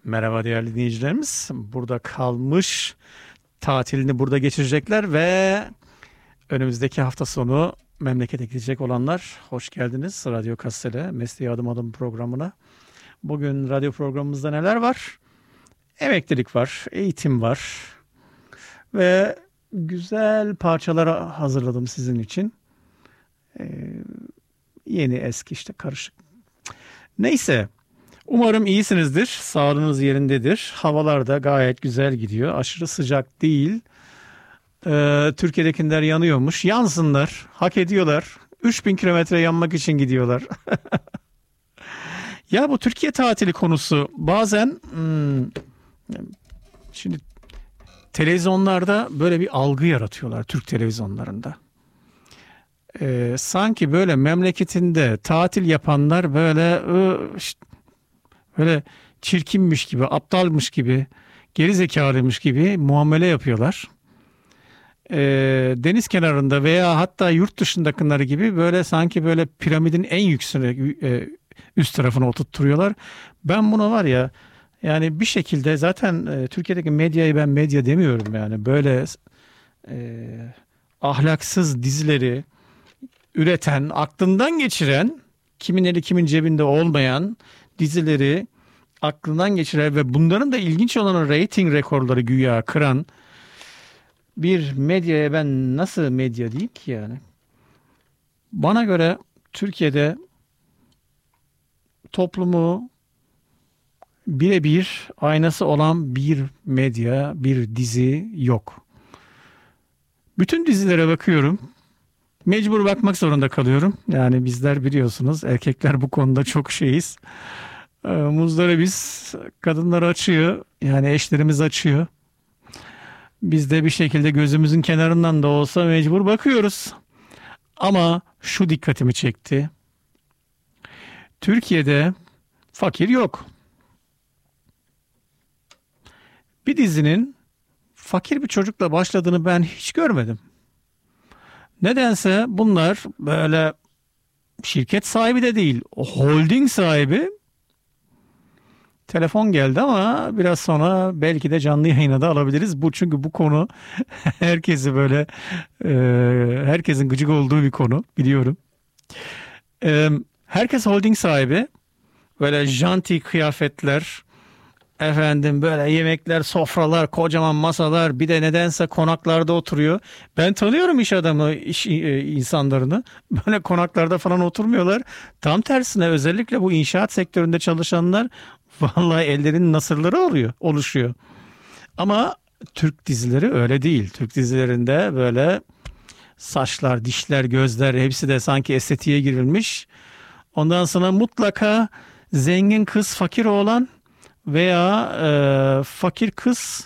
Merhaba değerli dinleyicilerimiz. Burada kalmış, tatilini burada geçirecekler ve önümüzdeki hafta sonu memlekete gidecek olanlar hoş geldiniz. Radyo Kassele Mesleğe Adım Adım programına. Bugün radyo programımızda neler var? Emeklilik var, eğitim var ve güzel parçalar hazırladım sizin için. Yeni eski işte karışık. Neyse. Umarım iyisinizdir, sağlığınız yerindedir. Havalar da gayet güzel gidiyor. Aşırı sıcak değil. Türkiye'dekiler yanıyormuş. Yansınlar, hak ediyorlar. 3000 kilometre yanmak için gidiyorlar. Ya bu Türkiye tatili konusu bazen şimdi televizyonlarda böyle bir algı yaratıyorlar, Türk televizyonlarında. Sanki böyle memleketinde tatil yapanlar böyle çirkinmiş gibi, aptalmış gibi, geri zekalıymış gibi muamele yapıyorlar. Deniz kenarında veya hatta yurt dışındakileri gibi böyle sanki böyle piramidin en yükseğine, üst tarafına oturtturuyorlar. Ben bunu var ya, yani bir şekilde zaten Türkiye'deki medyayı ben medya demiyorum yani. Böyle ahlaksız dizileri üreten, aklından geçiren, kimin eli kimin cebinde olmayan dizileri aklından geçiren ve bunların da ilginç olan rating rekorları güya kıran bir medyaya ben nasıl medya diyeyim ki yani? Bana göre Türkiye'de toplumu birebir aynası olan bir medya, bir dizi yok. Bütün dizilere bakıyorum. Mecbur bakmak zorunda kalıyorum. Yani bizler biliyorsunuz, erkekler bu konuda çok şeyiz. Muzları biz, kadınlar açıyor. Yani eşlerimiz açıyor. Biz de bir şekilde gözümüzün kenarından da olsa mecbur bakıyoruz. Ama şu dikkatimi çekti. Türkiye'de fakir yok. Bir dizinin fakir bir çocukla başladığını ben hiç görmedim. Nedense bunlar böyle şirket sahibi de değil, holding sahibi. Telefon geldi ama biraz sonra belki de canlı yayına da alabiliriz. Çünkü bu konu herkesi böyle herkesin gıcık olduğu bir konu biliyorum. Herkes holding sahibi. Böyle janti kıyafetler, efendim böyle yemekler, sofralar, kocaman masalar, bir de nedense konaklarda oturuyor. Ben tanıyorum iş adamı, insanlarını. Böyle konaklarda falan oturmuyorlar. Tam tersine özellikle bu inşaat sektöründe çalışanlar vallahi ellerinin nasırları oluşuyor. Ama Türk dizileri öyle değil. Türk dizilerinde böyle saçlar, dişler, gözler hepsi de sanki estetiğe girilmiş. Ondan sonra mutlaka zengin kız, fakir oğlan veya fakir kız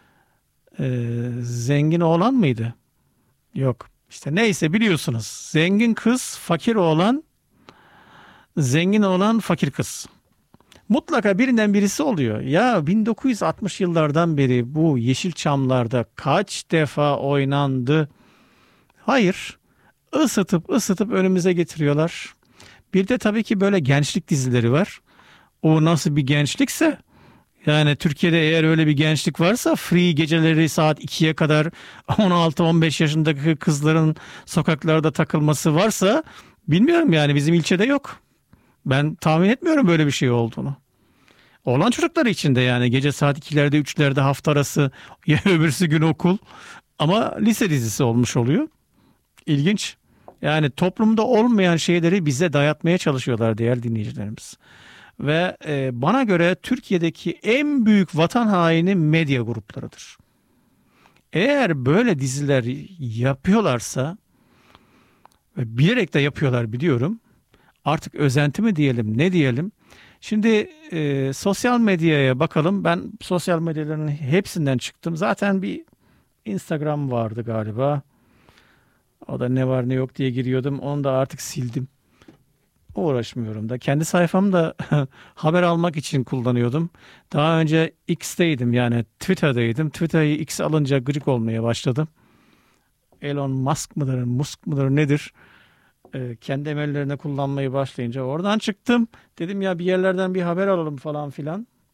zengin oğlan mıydı? Yok. İşte neyse biliyorsunuz. Zengin kız, fakir oğlan, zengin oğlan, fakir kız. Mutlaka birinden birisi oluyor. Ya 1960 yıllardan beri bu Yeşilçamlarda kaç defa oynandı? Hayır. Isıtıp önümüze getiriyorlar. Bir de tabii ki böyle gençlik dizileri var. O nasıl bir gençlikse, yani Türkiye'de eğer öyle bir gençlik varsa, free geceleri saat 2'ye kadar 16-15 yaşındaki kızların sokaklarda takılması varsa bilmiyorum, yani bizim ilçede yok. Ben tahmin etmiyorum böyle bir şey olduğunu. Oğlan çocukları için de yani gece saat 2'lerde 3'lerde hafta arası ya öbürsü gün okul, ama lise dizisi olmuş oluyor. İlginç. Yani toplumda olmayan şeyleri bize dayatmaya çalışıyorlar değerli dinleyicilerimiz. Ve bana göre Türkiye'deki en büyük vatan haini medya gruplarıdır. Eğer böyle diziler yapıyorlarsa, ve bilerek de yapıyorlar biliyorum, artık özenti mi diyelim, ne diyelim? Şimdi sosyal medyaya bakalım. Ben sosyal medyaların hepsinden çıktım. Zaten bir Instagram vardı galiba. O da ne var ne yok diye giriyordum. Onu da artık sildim. Uğraşmıyorum da. Kendi sayfamı da haber almak için kullanıyordum. Daha önce X'teydim, yani Twitter'daydım. Twitter'ı X alınca gıcık olmaya başladım. Elon Musk mıdır nedir? Kendi emellerine kullanmayı başlayınca oradan çıktım. Dedim ya bir yerlerden bir haber alalım falan filan.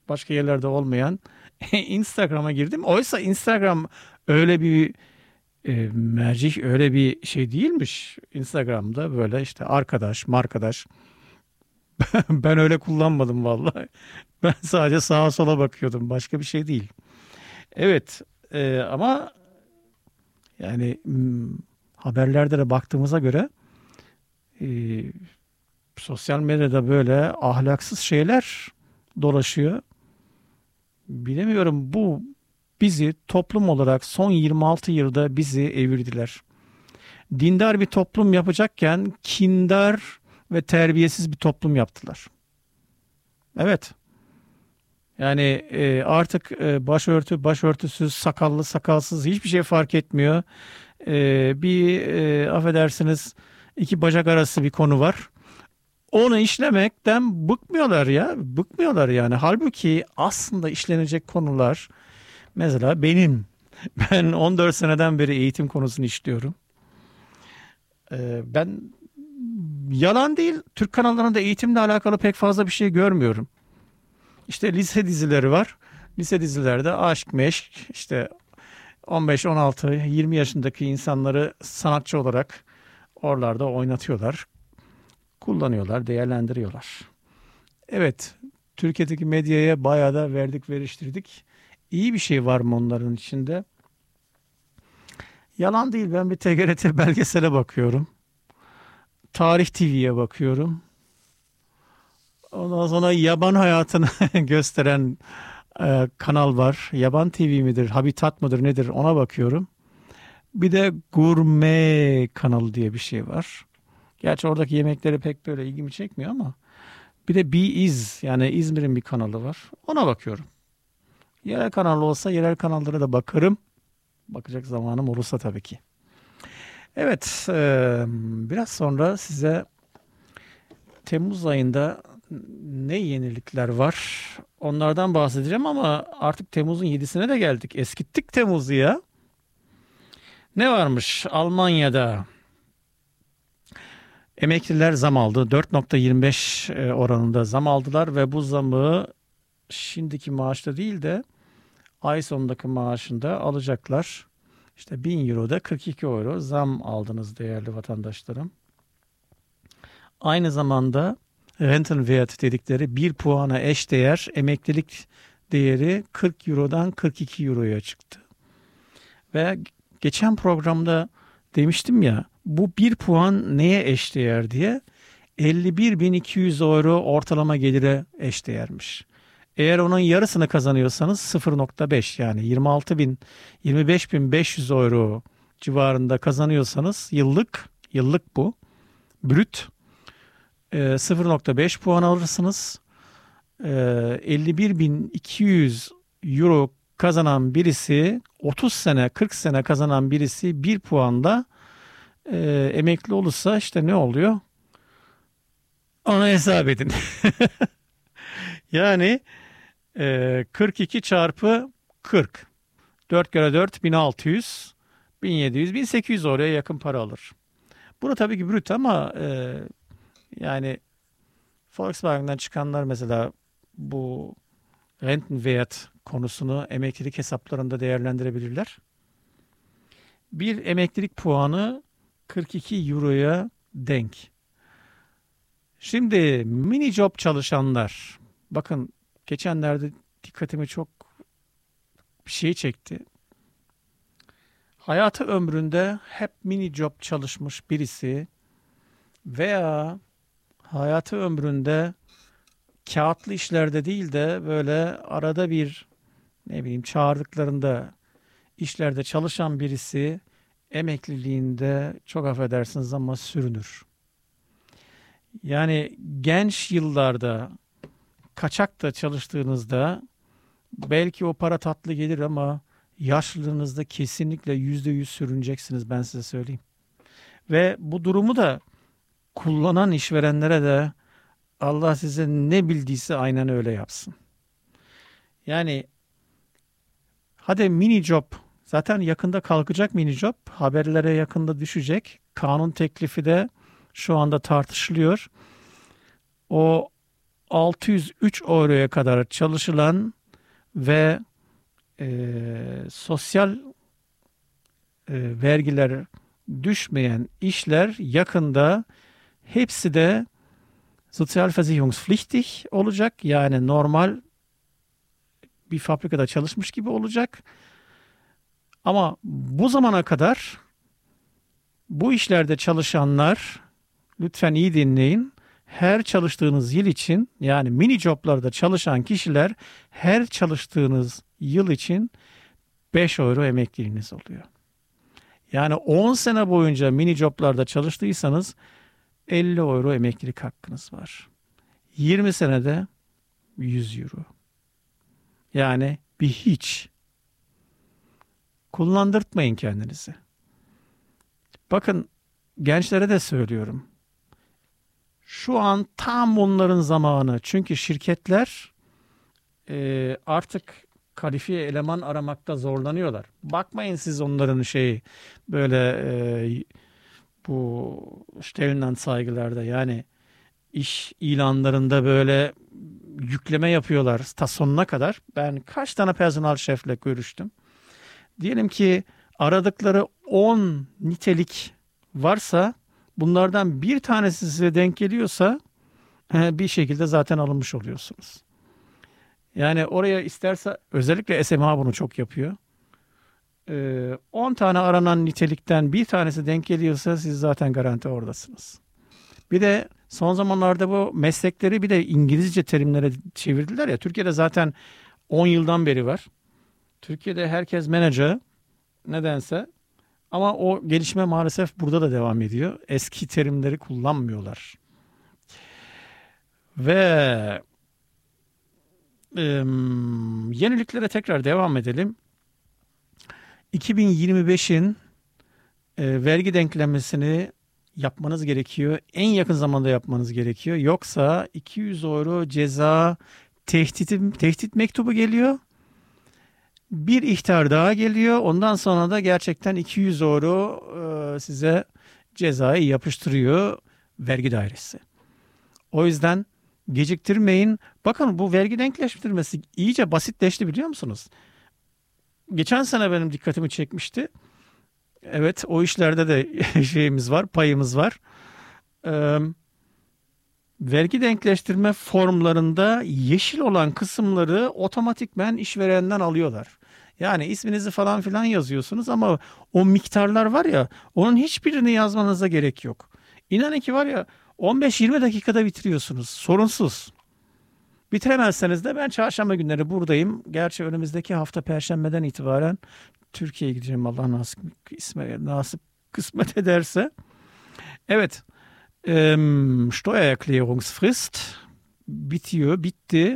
başka yerlerde olmayan Instagram'a girdim. Oysa Instagram öyle bir mercih, öyle bir şey değilmiş. Instagram'da böyle işte arkadaş, markadaş. Ben öyle kullanmadım vallahi. Ben sadece sağa sola bakıyordum. Başka bir şey değil. Evet, ama yani haberlerde de baktığımıza göre e, sosyal medyada böyle ahlaksız şeyler dolaşıyor. Bilemiyorum, bu bizi toplum olarak son 26 yılda bizi evirdiler. Dindar bir toplum yapacakken kindar ve terbiyesiz bir toplum yaptılar. Evet. Yani artık başörtü, başörtüsüz, sakallı, sakalsız hiçbir şey fark etmiyor. Affedersiniz, iki bacak arası bir konu var. Onu işlemekten bıkmıyorlar ya. Bıkmıyorlar yani. Halbuki aslında işlenecek konular, mesela ben 14 seneden beri eğitim konusunu işliyorum. Ben, yalan değil, Türk kanallarında eğitimle alakalı pek fazla bir şey görmüyorum. İşte lise dizileri var. Lise dizilerde aşk meşk, işte 15, 16, 20 yaşındaki insanları sanatçı olarak oralarda oynatıyorlar. Kullanıyorlar, değerlendiriyorlar. Evet, Türkiye'deki medyaya bayağı da verdik veriştirdik. İyi bir şey var mı onların içinde? Yalan değil, ben bir TGRT belgesele bakıyorum. Tarih TV'ye bakıyorum. Ondan sonra yaban hayatını gösteren kanal var. Yaban TV midir, Habitat mıdır nedir, ona bakıyorum. Bir de Gurme kanalı diye bir şey var. Gerçi oradaki yemekleri pek böyle ilgimi çekmiyor ama. Bir de Be-İz, yani İzmir'in bir kanalı var. Ona bakıyorum. Yerel kanal olsa yerel kanallara da bakarım. Bakacak zamanım olursa tabii ki. Evet, biraz sonra size Temmuz ayında ne yenilikler var onlardan bahsedeceğim ama artık Temmuz'un 7'sine de geldik. Eskittik Temmuz'u ya. Ne varmış Almanya'da? Emekliler zam aldı. 4,25 oranında zam aldılar ve bu zamı şimdiki maaşta değil de ay sonundaki maaşında alacaklar. İşte 1000 euroda 42 euro zam aldınız değerli vatandaşlarım. Aynı zamanda Rentenwert dedikleri 1 puana eşdeğer emeklilik değeri 40 eurodan 42 euroya çıktı. Ve geçen programda demiştim ya, bu 1 puan neye eşdeğer diye, 51.200 euro ortalama gelire eşdeğermiş. Eğer onun yarısını kazanıyorsanız 0,5, yani 25.500 euro civarında kazanıyorsanız yıllık bu brüt 0,5 puan alırsınız. 51.200 euro kazanan birisi, 30 sene 40 sene kazanan birisi 1 puanla emekli olursa işte ne oluyor? Onu hesap edin. Yani 42 çarpı 40. 4 kere 4 1600, 1700, 1800 oraya yakın para alır. Bu tabii ki brüt ama yani Volkswagen'dan çıkanlar mesela bu Rentenwert konusunu emeklilik hesaplarında değerlendirebilirler. Bir emeklilik puanı 42 euroya denk. Şimdi mini job çalışanlar, bakın geçenlerde dikkatimi çok bir şey çekti. Hayatı ömründe hep mini job çalışmış birisi veya hayatı ömründe kağıtlı işlerde değil de böyle arada bir, ne bileyim, çağırdıklarında işlerde çalışan birisi emekliliğinde, çok affedersiniz ama, sürünür. Yani genç yıllarda kaçakta çalıştığınızda belki o para tatlı gelir ama yaşlılığınızda kesinlikle %100 sürüneceksiniz, ben size söyleyeyim. Ve bu durumu da kullanan işverenlere de Allah size ne bildiyse aynen öyle yapsın. Yani hadi mini job, zaten yakında kalkacak mini job, haberlere yakında düşecek. Kanun teklifi de şu anda tartışılıyor. O 603 euroya kadar çalışılan ve sosyal vergiler düşmeyen işler yakında hepsi de sozialversicherungspflichtig olacak. Yani normal bir fabrikada çalışmış gibi olacak. Ama bu zamana kadar bu işlerde çalışanlar lütfen iyi dinleyin. Her çalıştığınız yıl için, yani mini joblarda çalışan kişiler her çalıştığınız yıl için 5 euro emekliliğiniz oluyor. Yani 10 sene boyunca mini joblarda çalıştıysanız 50 euro emeklilik hakkınız var. 20 senede 100 euro. Yani bir hiç. Kullandırtmayın kendinizi. Bakın, gençlere de söylüyorum. Şu an tam onların zamanı. Çünkü şirketler artık kalifiye eleman aramakta zorlanıyorlar. Bakmayın siz onların böyle bu Stellenanzeiger'larda, yani iş ilanlarında böyle yükleme yapıyorlar ta sonuna kadar. Ben kaç tane personel şefle görüştüm. Diyelim ki aradıkları 10 nitelik varsa, bunlardan bir tanesi size denk geliyorsa bir şekilde zaten alınmış oluyorsunuz. Yani oraya isterse, özellikle SMA bunu çok yapıyor. 10 tane aranan nitelikten bir tanesi denk geliyorsa siz zaten garanti oradasınız. Bir de son zamanlarda bu meslekleri bir de İngilizce terimlere çevirdiler ya. Türkiye'de zaten 10 yıldan beri var. Türkiye'de herkes manager nedense, ama o gelişme maalesef burada da devam ediyor. Eski terimleri kullanmıyorlar. Ve yeniliklere tekrar devam edelim. 2025'in vergi denklemesini yapmanız gerekiyor. En yakın zamanda yapmanız gerekiyor. Yoksa 200 euro ceza tehdit mektubu geliyor. Bir ihtar daha geliyor. Ondan sonra da gerçekten 200 euro size cezayı yapıştırıyor vergi dairesi. O yüzden geciktirmeyin. Bakın, bu vergi denkleştirmesi iyice basitleşti, biliyor musunuz? Geçen sene benim dikkatimi çekmişti. Evet, o işlerde de şeyimiz var, payımız var. Vergi denkleştirme formlarında yeşil olan kısımları otomatikmen işverenden alıyorlar. Yani isminizi falan filan yazıyorsunuz ama o miktarlar var ya, onun hiçbirini yazmanıza gerek yok. İnanın ki var ya, 15-20 dakikada bitiriyorsunuz. Sorunsuz. Bitiremezseniz de ben çarşamba günleri buradayım. Gerçi önümüzdeki hafta Perşembeden itibaren Türkiye'ye gideceğim, Allah nasip kısmet ederse. Evet. Steuererklärungsfrist bitti.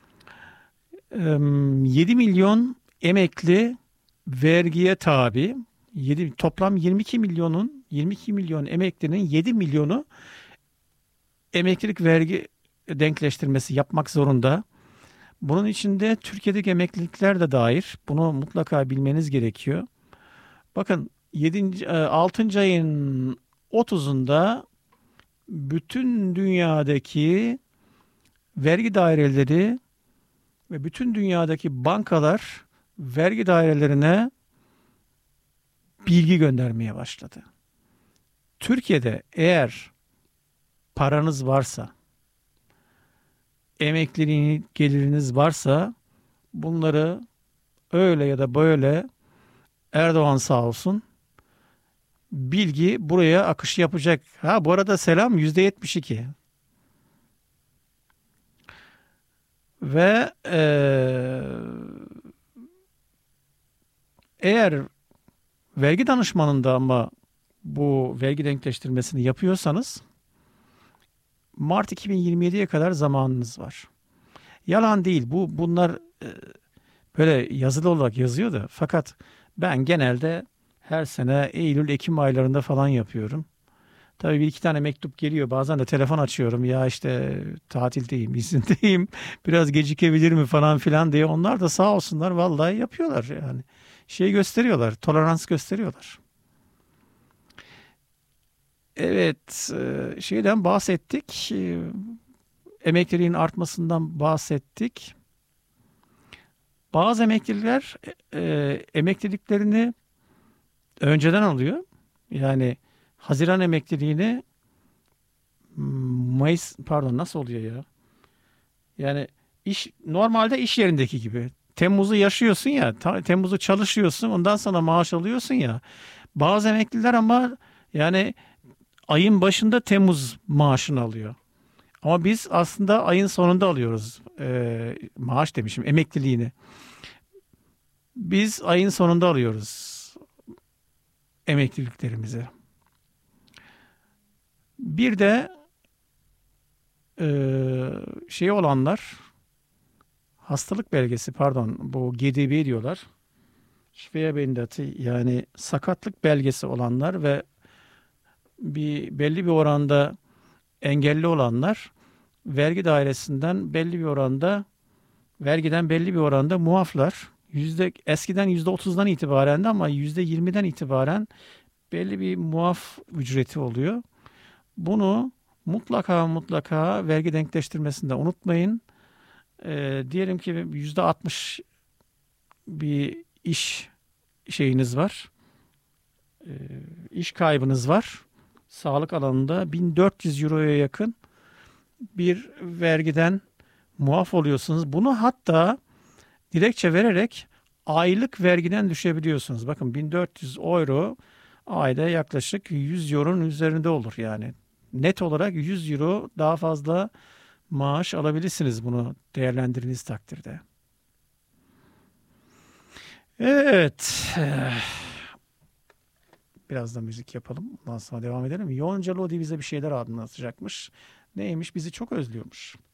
7 milyon emekli vergiye tabi. Toplam 22 milyon emeklinin 7 milyonu emeklilik vergi denkleştirmesi yapmak zorunda. Bunun içinde Türkiye'deki emeklilikler de dahil. Bunu mutlaka bilmeniz gerekiyor. Bakın, 6. ayın 30'unda bütün dünyadaki vergi daireleri ve bütün dünyadaki bankalar vergi dairelerine bilgi göndermeye başladı. Türkiye'de eğer paranız varsa, emekli geliriniz varsa, bunları öyle ya da böyle, Erdoğan sağ olsun, bilgi buraya akış yapacak. Bu arada selam %72. Ve eğer vergi danışmanında ama bu vergi denkleştirmesini yapıyorsanız, Mart 2027'ye kadar zamanınız var. Yalan değil. Bunlar böyle yazılı olarak yazıyor da, fakat ben genelde her sene Eylül-Ekim aylarında falan yapıyorum. Tabii bir iki tane mektup geliyor. Bazen de telefon açıyorum. Ya işte tatildeyim, izindeyim. Biraz gecikebilir mi falan filan diye. Onlar da sağ olsunlar vallahi yapıyorlar yani. Gösteriyorlar, tolerans gösteriyorlar. Evet, şeyden bahsettik. emekliliğin artmasından bahsettik. Bazı emekliler emekliliklerini önceden alıyor. Yani Haziran emekliliğini nasıl oluyor ya? Yani normalde iş yerindeki gibi. Temmuz'u yaşıyorsun ya, Temmuz'u çalışıyorsun, ondan sonra maaş alıyorsun ya. Bazı emekliler ama yani ayın başında Temmuz maaşını alıyor. Ama biz aslında ayın sonunda alıyoruz maaş demişim, emekliliğini. Biz ayın sonunda alıyoruz emekliliklerimizi. Bir de şey olanlar, hastalık belgesi, pardon, bu GDB diyorlar. Schwerbehinderti, yani sakatlık belgesi olanlar ve belli bir oranda engelli olanlar vergiden belli bir oranda muaflar. Eskiden %30'dan itibaren de, ama %20'den itibaren belli bir muaf ücreti oluyor. Bunu mutlaka vergi denkleştirmesinde unutmayın. Diyelim ki %60 bir iş şeyiniz var. Ee, iş kaybınız var. Sağlık alanında 1400 euroya yakın bir vergiden muaf oluyorsunuz. Bunu hatta dilekçe vererek aylık vergiden düşebiliyorsunuz. Bakın, 1400 euro ayda yaklaşık 100 euronun üzerinde olur yani. Net olarak 100 euro daha fazla maaş alabilirsiniz bunu değerlendirdiğiniz takdirde. Evet. Biraz da müzik yapalım. Ondan sonra devam edelim. Yonca Lodi bize bir şeyler anlatacakmış. Neymiş? Bizi çok özlüyormuş.